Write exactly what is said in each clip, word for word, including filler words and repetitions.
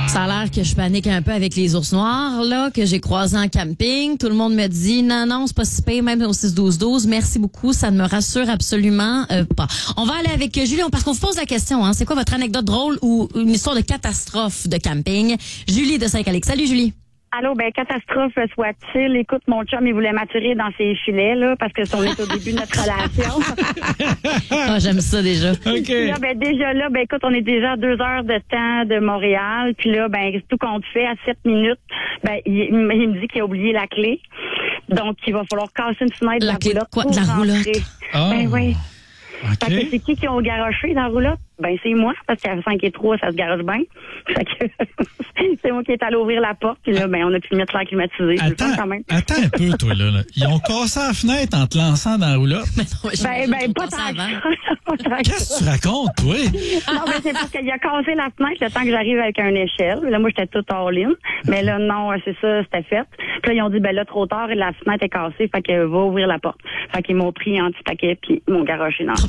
Ça a l'air que je panique un peu avec les ours noirs, là, que j'ai croisés en camping. Tout le monde me dit, non, non, c'est pas si pire, même au six douze douze. Merci beaucoup, ça ne me rassure absolument euh, pas. On va aller avec Julie, parce qu'on vous pose la question, hein. C'est quoi votre anecdote drôle ou une histoire de catastrophe de camping? Julie de Saint-Calix. Salut, Julie. Allô, ben catastrophe soit-il. Écoute, mon chum, il voulait m'attirer dans ses filets, là, parce que on est au début de notre relation. Ah, j'aime ça déjà. OK. Là, ben déjà là, ben écoute, on est déjà à deux heures de temps de Montréal. Puis là, ben tout compte fait, à sept minutes, ben il, il me dit qu'il a oublié la clé. Donc, il va falloir casser une fenêtre de La la clé de roulotte. quoi? pour De la rentrer. roulotte? Ah. Ben oui. OK. Fait que c'est qui qui ont garoché dans la roulotte? Ben, c'est moi, parce qu'à cinq et trois, ça se garoche bien. Fait que c'est moi qui est allé ouvrir la porte, puis là, ben, on a pu mettre l'air climatisé. Je le fais Attends, quand même. attends un peu, toi, là, là. Ils ont cassé la fenêtre en te lançant dans la roulotte. Mais non, je- Ben, je- ben, je pas pense tant que avant. ça. Pas tant que Qu'est-ce ça. que tu racontes, toi? Non, mais c'est parce qu'il a cassé la fenêtre le temps que j'arrive avec une échelle. Là, moi, j'étais toute all-in. Mais là, non, c'est ça, c'était fait. Puis là, ils ont dit, ben là, trop tard, la fenêtre est cassée, fait que va ouvrir la porte. Fait qu'ils m'ont pris en petit paquet, puis ils m'ont garoché dans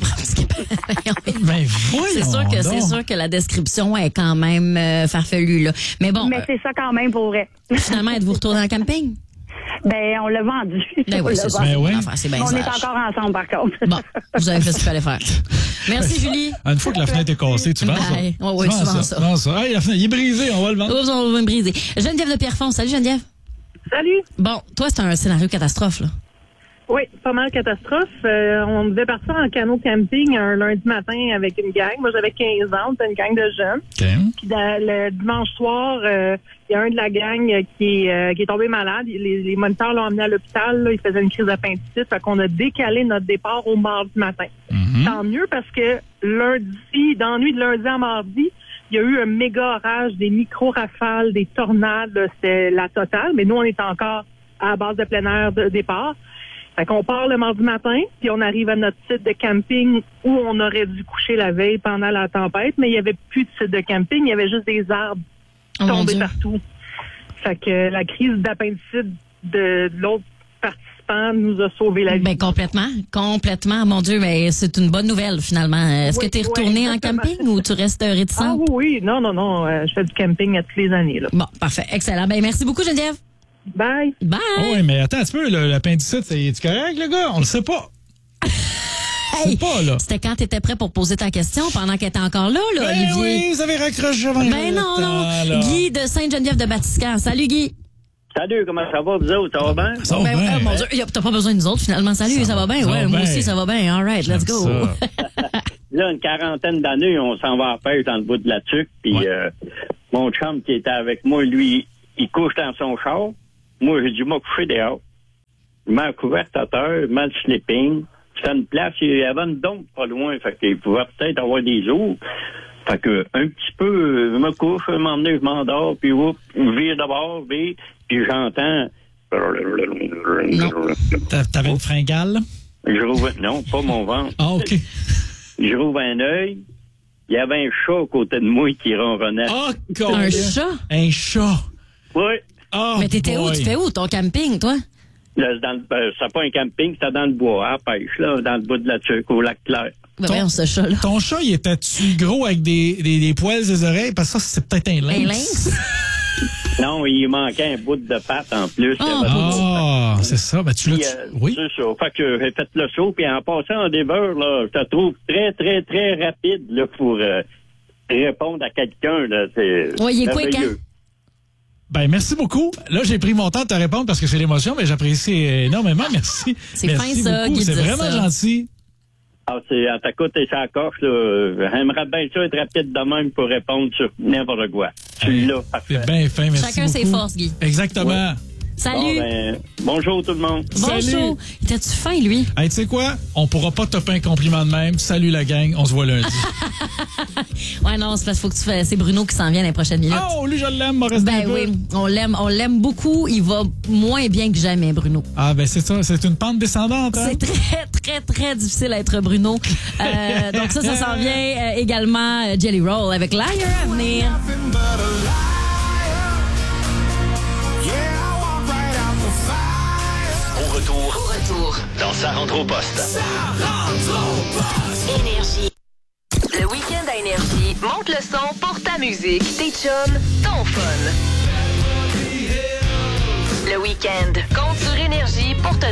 le Ben, voyons C'est sûr que c'est donc. sûr que la description est quand même euh, farfelue, là. Mais bon, Mais euh, c'est ça quand même pour vrai. finalement, êtes-vous retourné en camping? Ben, on l'a vendu. Ben On oui, l'a c'est ça. vendu. Ben oui. Enfin, c'est bien On est sage. encore ensemble, par contre. Bon, vous avez fait ce qu'il fallait faire. Merci, Julie. Une fois que la fenêtre est cassée, tu vends ça. Bye. Ouais, ouais, tu tu vends ça. Tu vends ça. Hey, la fenêtre, il est brisé, on va le vendre. Oups, on va me briser. Geneviève de Pierrefonds. Salut, Geneviève. Salut. Bon, toi, c'est un scénario catastrophe, là. Oui, pas mal catastrophe. Euh, on devait partir en canot camping un lundi matin avec une gang. Moi, j'avais quinze ans, c'était une gang de jeunes. OK. Puis dans- le dimanche soir, euh, il y a un de la gang qui, est, euh, qui est tombé malade. Les, les moniteurs l'ont emmené à l'hôpital. Là, il faisait une crise d'appendicite. Fait qu'on a décalé notre départ au mardi matin. Mhm. Tant mieux parce que lundi, dans la nuit de lundi à mardi, il y a eu un méga orage, des micro-rafales, des tornades. Là, c'était la totale. Mais nous, on est encore à la base de plein air de départ. Fait qu'on part le mardi matin, puis on arrive à notre site de camping où on aurait dû coucher la veille pendant la tempête, mais il n'y avait plus de site de camping, il y avait juste des arbres Oh, mon tombés Dieu. partout. Fait que la crise d'appendicite de, de l'autre participant nous a sauvé la vie. Ben, complètement. Complètement. Mon Dieu, mais c'est une bonne nouvelle, finalement. Est-ce Oui, que tu es oui, retourné en exactement. camping ou tu restes Ah réticente? oui, oui, non, non, non, euh, je fais du camping à toutes les années. Là. Bon, parfait. Excellent. Ben, merci beaucoup, Geneviève. Bye! Bye. Oh, oui, mais attends un petit peu, là, l'appendicite, c'est est-tu correct, le gars? On le sait pas. Hey, C'est pas, là. C'était quand tu étais prêt pour poser ta question pendant qu'elle était encore là, là, Ben Olivier? oui, vous avez raccroché avant Ben le non, temps, non. là. Guy de Sainte-Geneviève de Batiscan. Salut, Guy. Salut, comment ça va, vous autres? Ça va bien? Ça va Ben, bien. oh, mon Dieu, y a- t'as pas besoin de nous autres, finalement. Salut, ça, Ça va va- bien? ça Ouais, va moi bien. aussi, ça va bien. All right, let's J'aime go. ça. Là, une quarantaine d'années, on s'en va à pêche dans le bout de la tuque, puis Ouais. euh, mon chum qui était avec moi, lui, il couche dans son char. Moi, j'ai dit, moi, coucher dehors. Je mets un couvertateur, je mets le sleeping. C'était une place, il y avait une dompe pas loin, fait qu'il pouvait peut-être avoir des eaux. Fait que, un petit peu, je me couche, je m'emmener, je m'endors, puis oups, je vire d'abord, vire, puis j'entends... T'a- T'avais une fringale? là? Je rouvre, non, pas mon ventre. Ah, OK. Je rouvre un œil. Il y avait un chat à côté de moi qui ronronnait. Ah, Un Colin. chat? Un chat. Oui. Ah, Mais t'étais où? boy. Tu fais où, ton camping, toi? Là, c'est dans le- euh, c'était pas un camping, c'était dans le bois, à la pêche, là, dans le bout de la tuque, au lac Clair. Ben, Ton- voyons, ce chat-là. Ton chat, il était-tu gros avec des, des, des poils des oreilles? Parce que ça, c'est peut-être un lynx. Un lynx? Non, il manquait un bout de patte en plus. Il y Ah. avait d'autres Ah, c'est ça. Ben, tu l'as... Puis, tu- euh, Oui. C'est ça. Fait que j'ai fait le saut, puis en passant en déveur, là, je te trouve très, très, très rapide, là, pour euh, répondre à quelqu'un, là. C'est Ouais, il est quick, merveilleux. Ben, merci beaucoup. Là, j'ai pris mon temps de te répondre parce que c'est l'émotion, mais j'apprécie énormément. Merci. C'est Merci fin, ça, beaucoup. Guy, de C'est dire vraiment ça. gentil. Ah, c'est, à ta côte et sa coche, là. J'aimerais bien ça être rapide de même pour répondre sur n'importe quoi. Tu Hey, l'as, parfait. C'est bien fin, merci Chacun ses beaucoup. forces, Guy. Exactement. Salut. Bon, ben, bonjour tout le monde. Salut. Bonjour. T'es-tu fin, lui? Hey, tu sais quoi? On pourra pas topper un compliment de même. Salut la gang, on se voit lundi. Ouais, non, c'est parce qu'il faut que tu fasses. C'est Bruno qui s'en vient dans les prochaines minutes. Oh, lui, je l'aime, Maurice Ben David. oui, on l'aime, on l'aime beaucoup. Il va moins bien que jamais, Bruno. Ah, ben c'est ça, c'est une pente descendante. Hein? C'est très, très, très difficile à être Bruno. Euh, donc ça, ça s'en vient euh, également euh, Jelly Roll avec Liar à venir. Au retour, au retour, dans Sa rentre au poste. Énergie. Le week-end à Énergie, monte le son pour ta musique, tes chums, ton fun. Le week-end, compte sur Énergie pour te